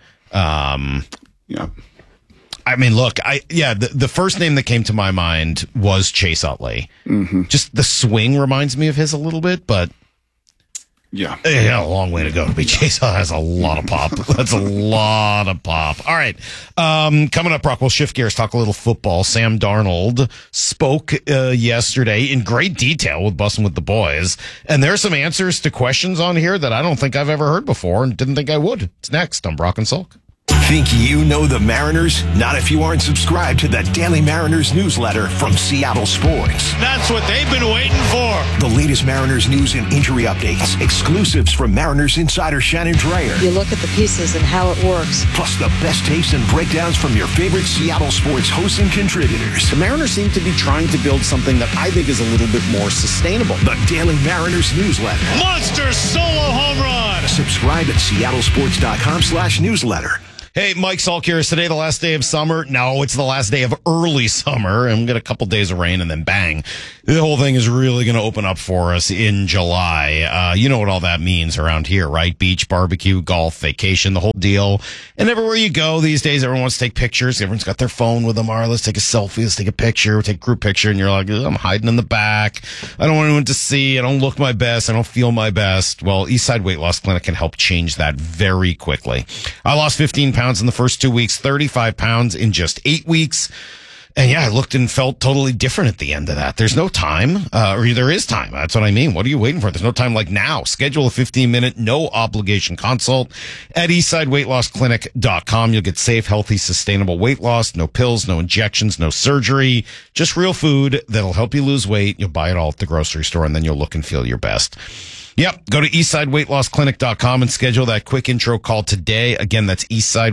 I mean, look, the first name that came to my mind was Chase Utley. Just the swing reminds me of his a little bit, but Yeah. They got a long way to go to be Chase. That's a lot of pop. That's a lot of pop. All right. Coming up, Brock, we'll shift gears, talk a little football. Sam Darnold spoke yesterday in great detail with Bussin' with the Boys. And there are some answers to questions on here that I don't think I've ever heard before and didn't think I would. It's next on Brock and Salk. Think you know the Mariners? Not if you aren't subscribed to the Daily Mariners newsletter from Seattle Sports. That's what they've been waiting for. The latest Mariners news and injury updates, exclusives from Mariners insider Shannon Dreyer. You look at the pieces and how it works. Plus the best takes and breakdowns from your favorite Seattle sports hosts and contributors. The Mariners seem to be trying to build something that I think is a little bit more sustainable. The Daily Mariners newsletter. Monster solo home run. Subscribe at seattlesports.com/newsletter. Hey, Mike Salk here. Is today the last day of summer? No, it's the last day of early summer. And we get a couple days of rain and then bang. The whole thing is really going to open up for us in July. You know what all that means around here, right? Beach, barbecue, golf, vacation, the whole deal. And everywhere you go these days, everyone wants to take pictures. Everyone's got their phone with them. All right, let's take a selfie. Let's take a picture. Take a group picture. And you're like, I'm hiding in the back. I don't want anyone to see. I don't look my best. I don't feel my best. Well, Eastside Weight Loss Clinic can help change that very quickly. I lost 15 pounds in the first 2 weeks, 35 pounds in just 8 weeks. And yeah, I looked and felt totally different at the end of that. There's no time, or there is time. That's what I mean. What are you waiting for? There's no time like now. Schedule a 15-minute, no obligation consult at eastsideweightlossclinic.com. You'll get safe, healthy, sustainable weight loss. No pills, no injections, no surgery. Just real food that'll help you lose weight. You'll buy it all at the grocery store, and then you'll look and feel your best. Yep. Go to eastsideweightlossclinic.com and schedule that quick intro call today. Again, that's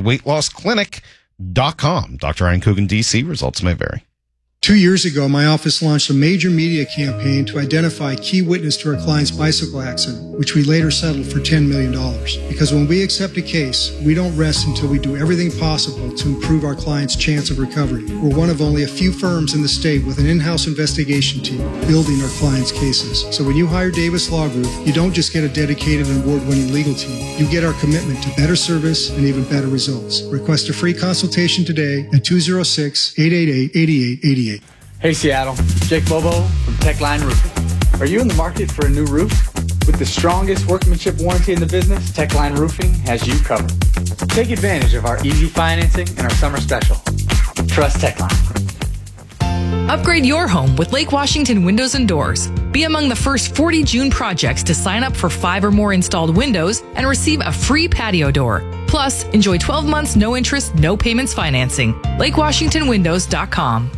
eastsideweightlossclinic.com. Dr. Ryan Coogan, DC. Results may vary. 2 years ago, my office launched a major media campaign to identify key witness to our client's bicycle accident, which we later settled for $10 million. Because when we accept a case, we don't rest until we do everything possible to improve our client's chance of recovery. We're one of only a few firms in the state with an in-house investigation team building our clients' cases. So when you hire Davis Law Group, you don't just get a dedicated and award-winning legal team. You get our commitment to better service and even better results. Request a free consultation today at 206-888-8888. Hey Seattle, Jake Bobo from Techline Roofing. Are you in the market for a new roof? With the strongest workmanship warranty in the business, Techline Roofing has you covered. Take advantage of our easy financing and our summer special. Trust Techline. Upgrade your home with Lake Washington Windows and Doors. Be among the first 40 June projects to sign up for 5 or more installed windows and receive a free patio door. Plus, enjoy 12 months no interest, no payments financing. LakeWashingtonWindows.com.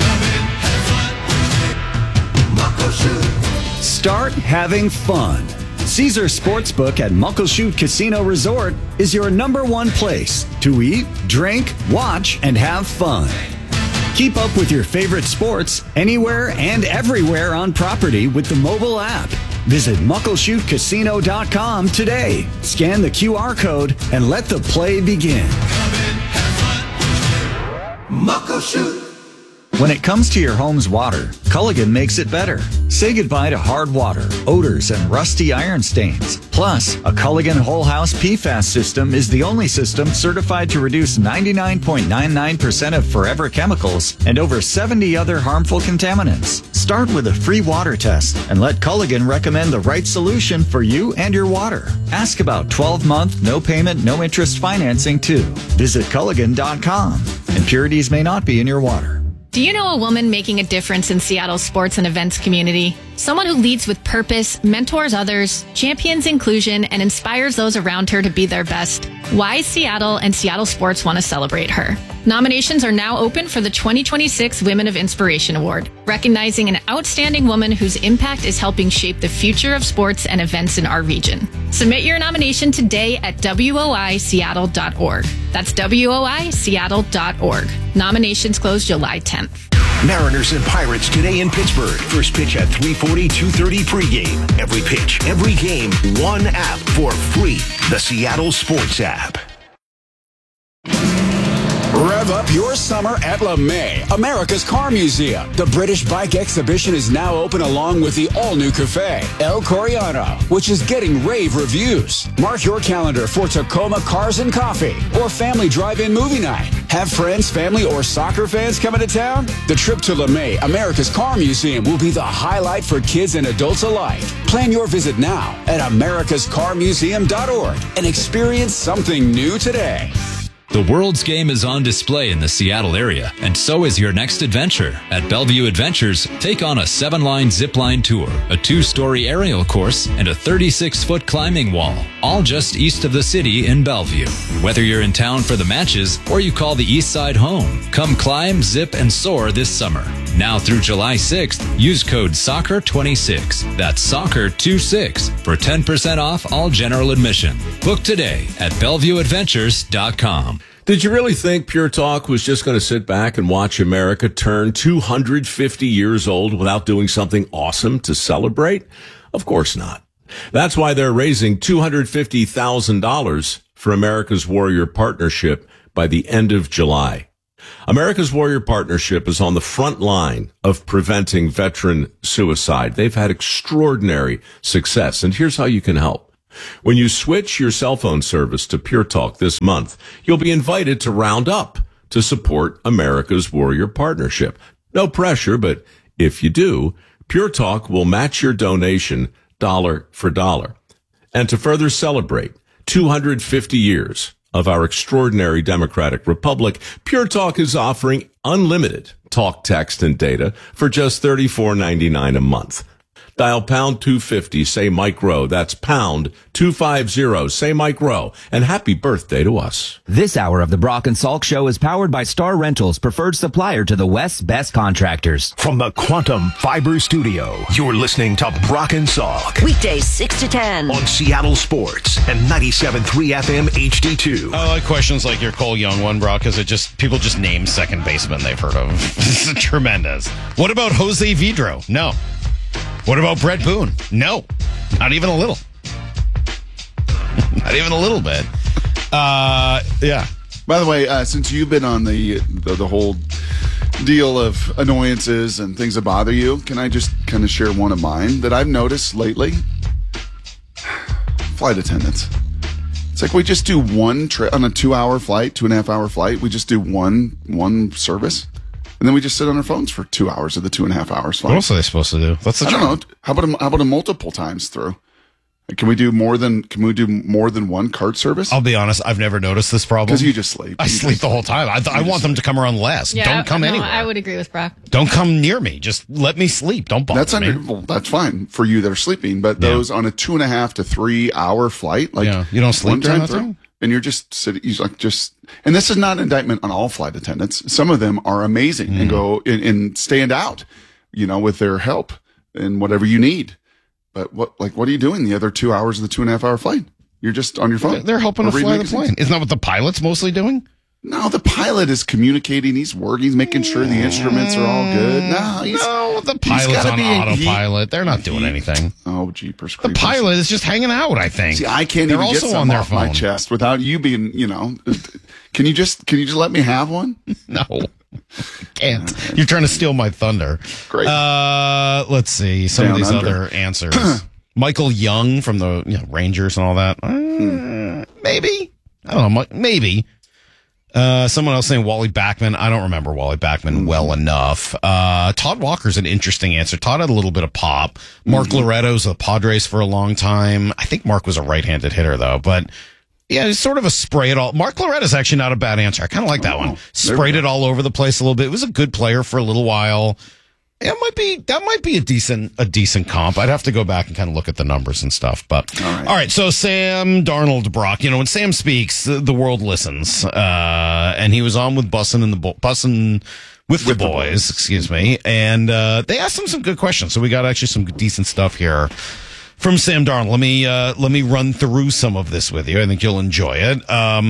Start having fun. Caesar Sportsbook at Muckleshoot Casino Resort is your #1 place to eat, drink, watch, and have fun. Keep up with your favorite sports anywhere and everywhere on property with the mobile app. Visit MuckleshootCasino.com today. Scan the QR code and let the play begin. Muckleshoot. When it comes to your home's water, Culligan makes it better. Say goodbye to hard water, odors, and rusty iron stains. Plus, a Culligan Whole House PFAS system is the only system certified to reduce 99.99% of forever chemicals and over 70 other harmful contaminants. Start with a free water test and let Culligan recommend the right solution for you and your water. Ask about 12-month, no payment, no interest financing too. Visit Culligan.com. Impurities may not be in your water. Do you know a woman making a difference in Seattle's sports and events community? Someone who leads with purpose, mentors others, champions inclusion, and inspires those around her to be their best. Why Seattle and Seattle Sports want to celebrate her. Nominations are now open for the 2026 Women of Inspiration Award, recognizing an outstanding woman whose impact is helping shape the future of sports and events in our region. Submit your nomination today at woiseattle.org. That's woiseattle.org. Nominations close July 10th. Mariners and Pirates today in Pittsburgh. First pitch at 3:40, 2:30 pregame. Every pitch, every game, one app for free. The Seattle Sports app. Rev up your summer at LeMay, America's Car Museum. The British Bike Exhibition is now open along with the all-new cafe, El Coriano, which is getting rave reviews. Mark your calendar for Tacoma Cars and Coffee or Family Drive-In Movie Night. Have friends, family, or soccer fans coming to town? The trip to LeMay, America's Car Museum, will be the highlight for kids and adults alike. Plan your visit now at americascarmuseum.org and experience something new today. The world's game is on display in the Seattle area, and so is your next adventure. At Bellevue Adventures, take on a 7-line zipline tour, a 2-story aerial course, and a 36-foot climbing wall, all just east of the city in Bellevue. Whether you're in town for the matches or you call the East Side home, come climb, zip, and soar this summer. Now through July 6th, use code SOCCER26. That's SOCCER26 for 10% off all general admission. Book today at BellevueAdventures.com. Did you really think Pure Talk was just going to sit back and watch America turn 250 years old without doing something awesome to celebrate? Of course not. That's why they're raising $250,000 for America's Warrior Partnership by the end of July. America's Warrior Partnership is on the front line of preventing veteran suicide. They've had extraordinary success, and here's how you can help. When you switch your cell phone service to Pure Talk this month, you'll be invited to round up to support America's Warrior Partnership. No pressure, but if you do, Pure Talk will match your donation dollar for dollar. And to further celebrate 250 years of our extraordinary democratic republic, Pure Talk is offering unlimited talk, text, and data for just $34.99 a month. Dial pound 250, say Mike Rowe. That's pound 250, say Mike Rowe. And happy birthday to us. This hour of the Brock and Salk Show is powered by Star Rentals, preferred supplier to the West's best contractors. From the Quantum Fiber Studio, you're listening to Brock and Salk. Weekdays 6 to 10. On Seattle Sports and 97.3 FM HD2. I like questions like your Cole Young one, Brock, because people just name second baseman they've heard of. This is tremendous. What about Jose Vidro? No. What about Brett Boone? No, not even a little. Not even a little bit. Yeah. By the way, since you've been on the whole deal of annoyances and things that bother you, can I just kind of share one of mine that I've noticed lately? Flight attendants. It's like we just do one trip on a 2-hour flight, 2.5-hour flight. We just do one service. And then we just sit on our phones for 2 hours of the 2.5 hours flight. What else are they supposed to do? That's the I don't know. How about a multiple times through? Can we do more than one cart service? I'll be honest, I've never noticed this problem. Because you just sleep. I sleep the whole time. I want them to come around less. Yeah, don't come anywhere. I would agree with Brock. Don't come near me. Just let me sleep. Don't bother me. Well, that's fine for you that are sleeping, but those on a 2.5 to 3 hour flight, you don't sleep during that thing? And you're just sitting, and this is not an indictment on all flight attendants. Some of them are amazing and go and stand out, with their help and whatever you need. But what are you doing the other 2 hours of the 2.5-hour flight? You're just on your phone. They're helping to fly the plane. Isn't that what the pilot's mostly doing? No, the pilot is communicating. He's working. He's making sure the instruments are all good. No, the pilot's on autopilot. They're not doing anything. Oh, jeepers creepers. The pilot is just hanging out, I think. See, I can't They're even also get some on their off phone. my chest without you being, Can you just let me have one? No. Can't. You're trying to steal my thunder. Great. Let's see some of these other answers. Michael Young from the Rangers and all that. Maybe. I don't know. Maybe. Someone else saying Wally Backman. I don't remember Wally Backman well enough. Todd Walker's an interesting answer. Todd had a little bit of pop. Mark Loretto's the Padres for a long time. I think Mark was a right-handed hitter though, but yeah, it's sort of a spray it all. Mark Loretto's actually not a bad answer. I kind of like that one. Sprayed it all over the place a little bit. It was a good player for a little while. Yeah, that might be a decent comp. I'd have to go back and kind of look at the numbers and stuff. But all right. So Sam Darnold, Brock. When Sam speaks, the world listens. And he was on with Bussin' with the boys. Excuse me. And they asked him some good questions. So we got actually some decent stuff here from Sam Darnold. Let me run through some of this with you. I think you'll enjoy it.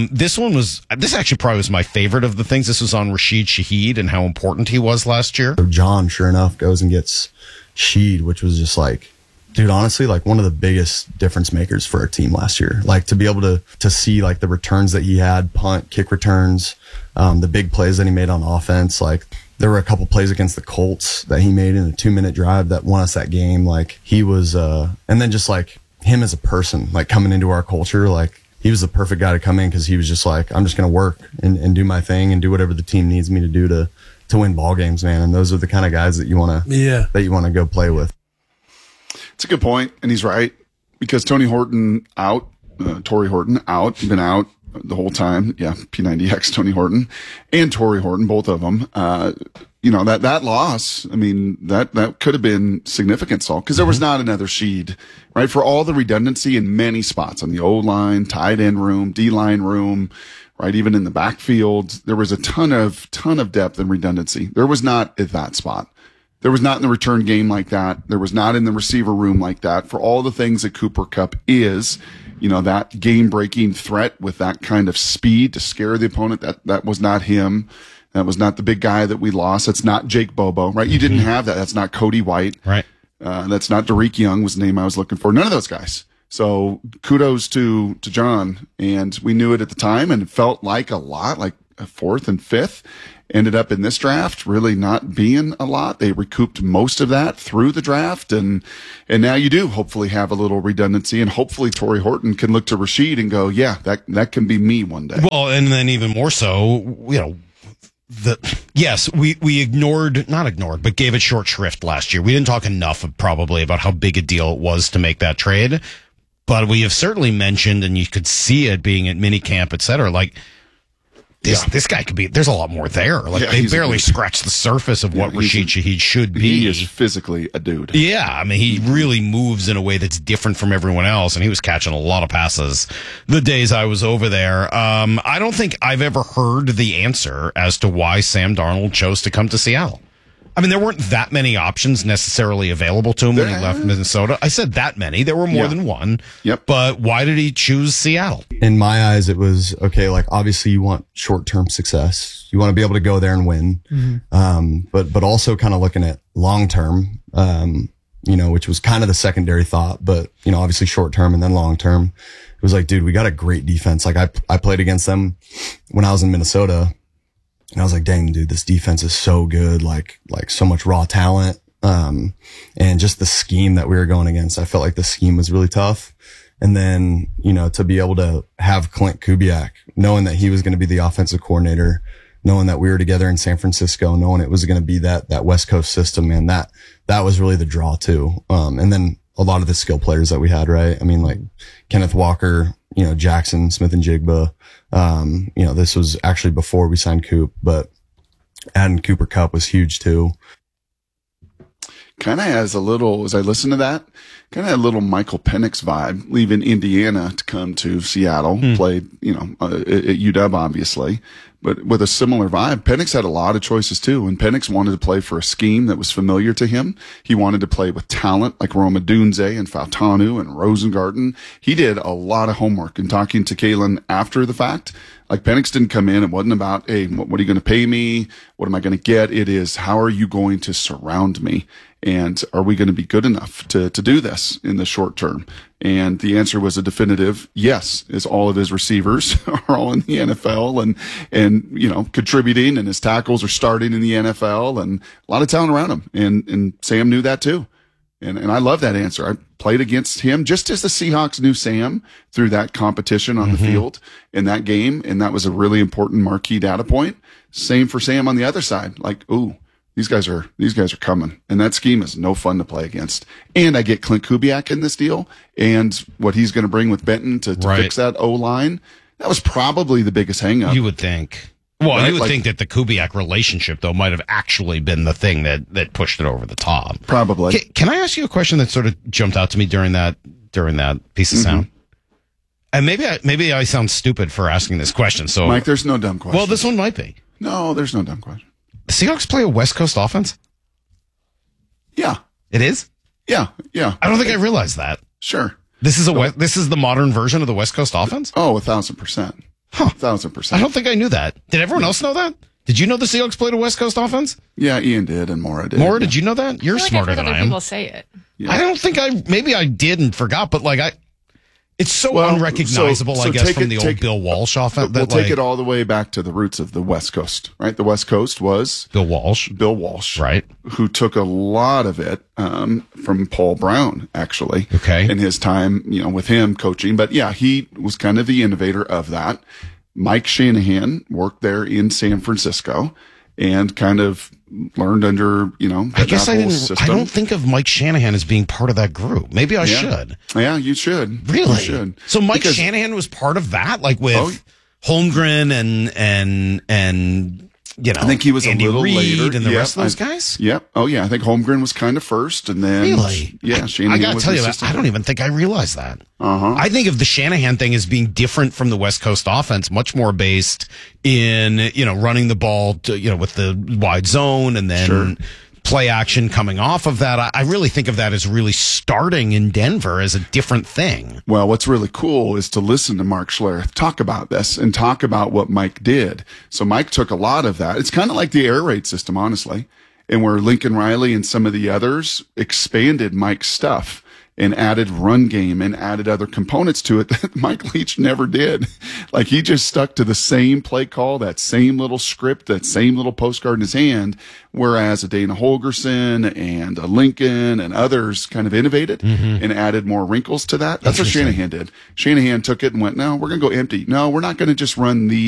This actually probably was my favorite of the things. This was on Rashid Shaheed and how important he was last year. John, sure enough, goes and gets Shaheed, which was just dude, honestly, one of the biggest difference makers for our team last year. To be able to see the returns that he had, punt, kick returns, the big plays that he made on offense, there were a couple plays against the Colts that he made in a 2-minute drive that won us that game. He was, and then just him as a person, coming into our culture, he was the perfect guy to come in because he was just like, I'm just going to work and do my thing and do whatever the team needs me to do to win ball games, man. And those are the kind of guys that you want to go play with. It's a good point, and he's right, because Tory Horton out, been out the whole time. Yeah, P90X, Tony Horton, and Tory Horton, both of them. That loss, I mean, that could have been significant, Saul, because there was not another Sheed, right? For all the redundancy in many spots on the O-line, tight end room, D-line room, right? Even in the backfield, there was a ton of depth and redundancy. There was not at that spot. There was not in the return game like that. There was not in the receiver room like that. For all the things that Cooper Kupp is, that game-breaking threat with that kind of speed to scare the opponent, that was not him. That was not the big guy that we lost. That's not Jake Bobo, right? You didn't have that. That's not Cody White. Right. That's not Derek Young was the name I was looking for. None of those guys. So kudos to John. And we knew it at the time, and it felt like a lot, like a 4th and 5th. Ended up in this draft really not being a lot. They recouped most of that through the draft, and now you do hopefully have a little redundancy, and hopefully Tory Horton can look to Rashid and go, yeah, that can be me one day. Well, and then even more so, we not ignored, but gave it short shrift last year. We didn't talk enough probably about how big a deal it was to make that trade, but we have certainly mentioned, and you could see it being at minicamp, et cetera, like, this guy could be, there's a lot more there. Like, they barely scratched the surface of what Rashid Shaheed should be. He is physically a dude. Yeah. I mean, he really moves in a way that's different from everyone else. And he was catching a lot of passes the days I was over there. I don't think I've ever heard the answer as to why Sam Darnold chose to come to Seattle. I mean, there weren't that many options necessarily available to him when he left Minnesota. I said that many. There were more than one. Yep. But why did he choose Seattle? In my eyes, it was, okay, like, obviously you want short-term success. You want to be able to go there and win. Mm-hmm. But also kind of looking at long-term, which was kind of the secondary thought, but, obviously short-term and then long-term. It was like, dude, we got a great defense. Like, I played against them when I was in Minnesota. And I was like, dang, dude, this defense is so good. Like so much raw talent. And just the scheme that we were going against, I felt like the scheme was really tough. And then, to be able to have Clint Kubiak, knowing that he was going to be the offensive coordinator, knowing that we were together in San Francisco, knowing it was going to be that West Coast system, man, that was really the draw too. And then a lot of the skill players that we had, right? I mean, like Kenneth Walker, Jackson, Smith and Jigba. This was actually before we signed Coop, but adding Cooper Kupp was huge too. Kind of as I listened to that, kind of a little Michael Penix vibe, leaving Indiana to come to Seattle, played, at UW obviously, but with a similar vibe. Penix had a lot of choices too, and Penix wanted to play for a scheme that was familiar to him. He wanted to play with talent like Roma Dunze and Fautanu and Rosengarten. He did a lot of homework, and talking to Kalen after the fact, like Penix didn't come in. It wasn't about, hey, what are you going to pay me? What am I going to get? It is, how are you going to surround me? And are we going to be good enough to do this in the short term? And the answer was a definitive yes, as all of his receivers are all in the NFL and contributing, and his tackles are starting in the NFL, and a lot of talent around him. And Sam knew that too. And I love that answer. I played against him just as the Seahawks knew Sam through that competition on the field in that game. And that was a really important marquee data point. Same for Sam on the other side. Like, ooh, these guys are coming. And that scheme is no fun to play against. And I get Clint Kubiak in this deal and what he's going to bring with Benton to fix that O-line. That was probably the biggest hang up. You would think. Well, right? You would think that the Kubiak relationship, though, might have actually been the thing that pushed it over the top. Probably. Can I ask you a question that sort of jumped out to me during that piece of sound? And maybe I sound stupid for asking this question. So, Mike, there's no dumb question. Well, this one might be. No, there's no dumb question. The Seahawks play a West Coast offense? Yeah. It is? Yeah. I don't think I realized that. Sure. This is the modern version of the West Coast offense? Oh, 1,000%. Huh. 1,000%. I don't think I knew that. Did everyone else know that? Did you know the Seahawks played a West Coast offense? Yeah, Ian did, and Maura did. Maura, did you know that? You're smarter than I am. People say it. Yeah. I don't think maybe I did and forgot, but It's so unrecognizable, I guess, from the old Bill Walsh offense. We'll take it all the way back to the roots of the West Coast, right? The West Coast was Bill Walsh, right? Who took a lot of it from Paul Brown, actually, in his time, with him coaching. But yeah, he was kind of the innovator of that. Mike Shanahan worked there in San Francisco and kind of learned under, I guess I don't think of Mike Shanahan as being part of that group. Maybe I should. Yeah, you should. Really? You should. So Mike Shanahan was part of that, like with Holmgren and I think he was Andy a little Reid later and the rest of those guys. Yep. Oh yeah, I think Holmgren was kind of first, and then Shanahan. I gotta tell you, I don't even think I realized that. I think of the Shanahan thing as being different from the West Coast offense, much more based in running the ball to, with the wide zone and then play action coming off of that. I really think of that as really starting in Denver as a different thing. Well, what's really cool is to listen to Mark Schlereth talk about this and talk about what Mike did. So Mike took a lot of that. It's kind of like the air raid system, honestly, and where Lincoln Riley and some of the others expanded Mike's stuff and added run game and added other components to it that Mike Leach never did. Like, he just stuck to the same play call, that same little script, that same little postcard in his hand, whereas a Dana Holgerson and a Lincoln and others kind of innovated and added more wrinkles to that. That's what Shanahan did. Shanahan took it and went, no, we're going to go empty. No, we're not going to just run these.